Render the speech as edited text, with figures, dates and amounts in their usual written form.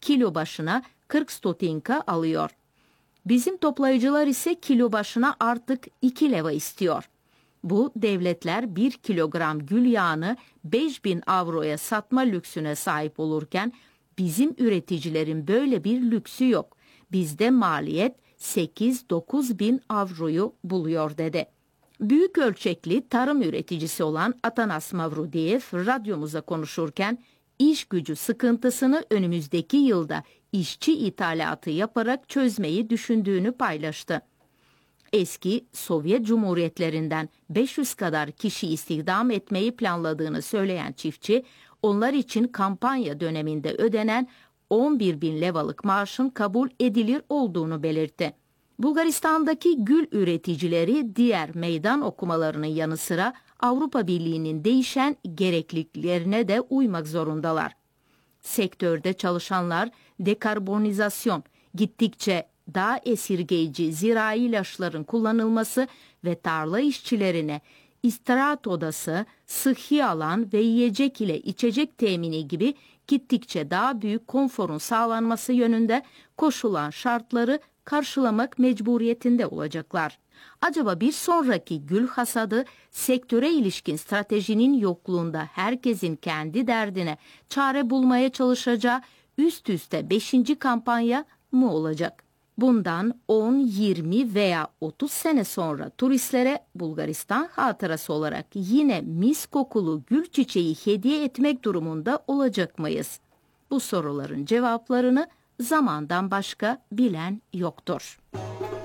kilo başına 40 stotinka alıyor. Bizim toplayıcılar ise kilo başına artık 2 leva istiyor. Bu devletler 1 kilogram gül yağını 5.000 avroya satma lüksüne sahip olurken bizim üreticilerin böyle bir lüksü yok. Bizde maliyet 8-9 bin avroyu buluyor dedi. Büyük ölçekli tarım üreticisi olan Atanas Mavrodiev radyomuza konuşurken iş gücü sıkıntısını önümüzdeki yılda işçi ithalatı yaparak çözmeyi düşündüğünü paylaştı. Eski Sovyet Cumhuriyetlerinden 500 kadar kişi istihdam etmeyi planladığını söyleyen çiftçi, onlar için kampanya döneminde ödenen 11 bin levalık maaşın kabul edilir olduğunu belirtti. Bulgaristan'daki gül üreticileri diğer meydan okumalarının yanı sıra Avrupa Birliği'nin değişen gerekliliklerine de uymak zorundalar. Sektörde çalışanlar dekarbonizasyon, gittikçe daha esirgeyici zirai ilaçların kullanılması ve tarla işçilerine istirahat odası, sıhhi alan ve yiyecek ile içecek temini gibi gittikçe daha büyük konforun sağlanması yönünde koşulan şartları karşılamak mecburiyetinde olacaklar. Acaba bir sonraki gül hasadı sektöre ilişkin stratejinin yokluğunda herkesin kendi derdine çare bulmaya çalışacağı üst üste 5. kampanya mı olacak? Bundan 10, 20 veya 30 sene sonra turistlere Bulgaristan hatırası olarak yine mis kokulu gül çiçeği hediye etmek durumunda olacak mıyız? Bu soruların cevaplarını zamandan başka bilen yoktur.